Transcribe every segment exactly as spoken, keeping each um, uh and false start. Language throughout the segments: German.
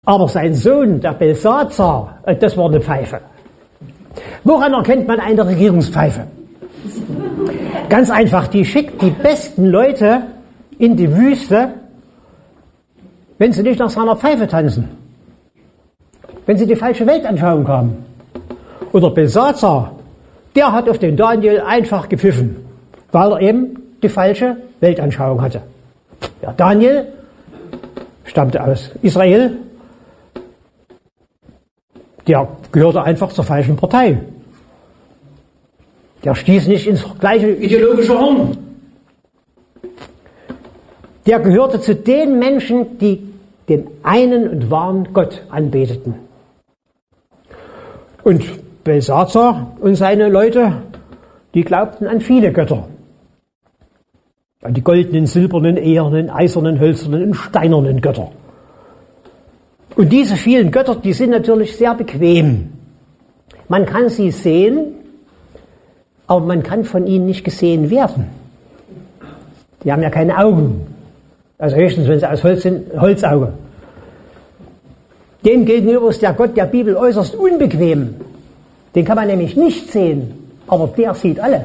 Aber sein Sohn, der Belsazar, das war eine Pfeife. Woran erkennt man eine Regierungspfeife? Ganz einfach, die schickt die besten Leute in die Wüste, wenn sie nicht nach seiner Pfeife tanzen. Wenn sie die falsche Weltanschauung haben. Oder Belsazar, der hat auf den Daniel einfach gepfiffen, weil er eben die falsche Weltanschauung hatte. Der Daniel stammte aus Israel, der gehörte einfach zur falschen Partei. Der stieß nicht ins gleiche ideologische Horn. Der gehörte zu den Menschen, die den einen und wahren Gott anbeteten. Und Belsazar und seine Leute, die glaubten an viele Götter. An die goldenen, silbernen, ehernen, eisernen, hölzernen und steinernen Götter. Und diese vielen Götter, die sind natürlich sehr bequem. Man kann sie sehen, aber man kann von ihnen nicht gesehen werden. Die haben ja keine Augen. Also höchstens, wenn sie aus Holz sind, Holzauge. Demgegenüber ist der Gott der Bibel äußerst unbequem. Den kann man nämlich nicht sehen, aber der sieht alle.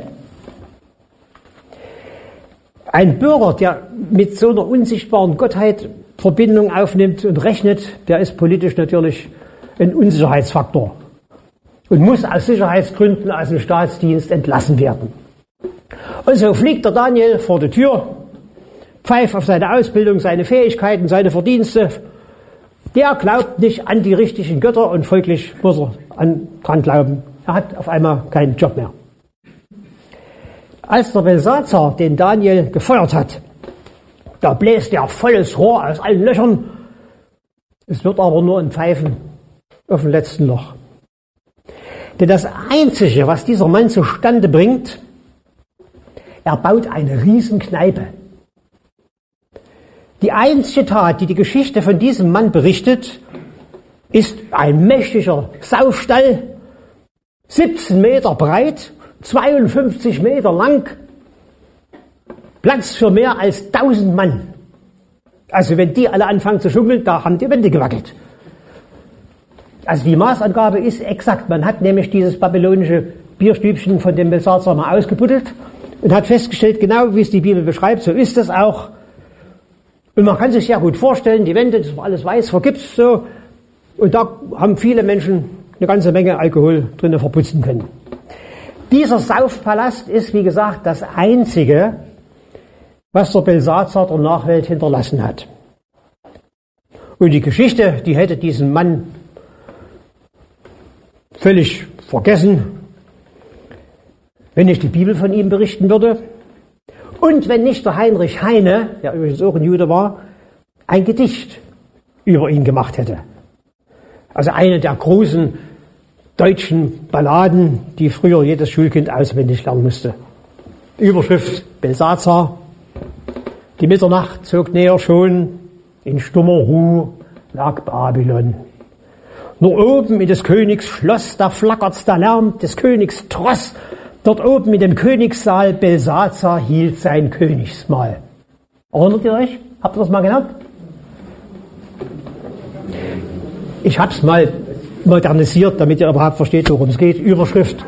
Ein Bürger, der mit so einer unsichtbaren Gottheit Verbindung aufnimmt und rechnet, der ist politisch natürlich ein Unsicherheitsfaktor und muss aus Sicherheitsgründen aus dem Staatsdienst entlassen werden. Und so fliegt der Daniel vor die Tür, pfeift auf seine Ausbildung, seine Fähigkeiten, seine Verdienste. Der glaubt nicht an die richtigen Götter und folglich muss er an, dran glauben. Er hat auf einmal keinen Job mehr. Als der Belsazar den Daniel gefeuert hat, da bläst er volles Rohr aus allen Löchern. Es wird aber nur ein Pfeifen auf dem letzten Loch. Denn das Einzige, was dieser Mann zustande bringt, er baut eine Riesenkneipe. Die einzige Tat, die die Geschichte von diesem Mann berichtet, ist ein mächtiger Saufstall, siebzehn Meter breit, zweiundfünfzig Meter lang, Platz für mehr als tausend Mann. Also wenn die alle anfangen zu schunkeln, da haben die Wände gewackelt. Also die Maßangabe ist exakt. Man hat nämlich dieses babylonische Bierstübchen von dem Belsazar mal ausgebuddelt und hat festgestellt, genau wie es die Bibel beschreibt, so ist es auch. Und man kann sich sehr gut vorstellen, die Wände, das war alles weiß, vergipst so. Und da haben viele Menschen eine ganze Menge Alkohol drinnen verputzen können. Dieser Saufpalast ist, wie gesagt, das Einzige, was der Belsazar der Nachwelt hinterlassen hat. Und die Geschichte, die hätte diesen Mann völlig vergessen, wenn nicht die Bibel von ihm berichten würde und wenn nicht der Heinrich Heine, der übrigens auch ein Jude war, ein Gedicht über ihn gemacht hätte. Also eine der großen deutschen Balladen, die früher jedes Schulkind auswendig lernen musste. Überschrift Belsazar. Die Mitternacht zog näher schon, in stummer Ruhe lag Babylon. Nur oben in des Königs Schloss, da flackert's der Lärm des Königs Tross. Dort oben in dem Königssaal Belsazar hielt sein Königsmahl. Erinnert ihr euch? Habt ihr das mal gelernt? Ich hab's mal modernisiert, damit ihr überhaupt versteht, worum es geht. Überschrift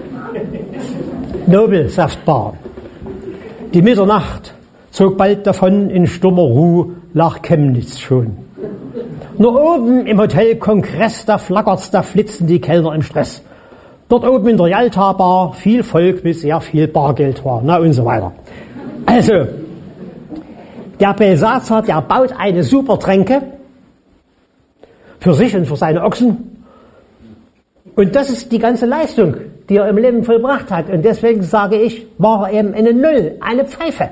Nobelsaftbar. Die Mitternacht zog bald davon, in stummer Ruhe lag Chemnitz schon. Nur oben im Hotel Kongress, da flackert's, da flitzen die Kellner im Stress. Dort oben in der Jalta-Bar viel Volk mit sehr viel Bargeld war, na und so weiter. Also, der Belsazar, der baut eine super Tränke für sich und für seine Ochsen. Und das ist die ganze Leistung, die er im Leben vollbracht hat. Und deswegen sage ich, war er eben eine Null, eine Pfeife.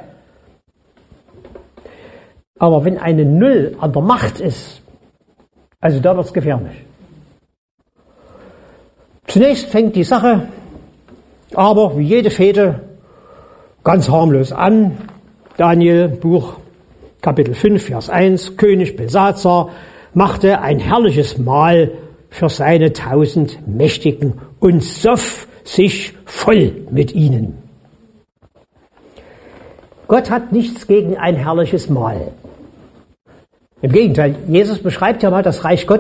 Aber wenn eine Null an der Macht ist, also da wird es gefährlich. Zunächst fängt die Sache aber wie jede Fete ganz harmlos an. Daniel, Buch, Kapitel fünf, Vers eins. König Belsazar machte ein herrliches Mahl für seine tausend Mächtigen und soff sich voll mit ihnen. Gott hat nichts gegen ein herrliches Mahl. Im Gegenteil, Jesus beschreibt ja mal das Reich Gottes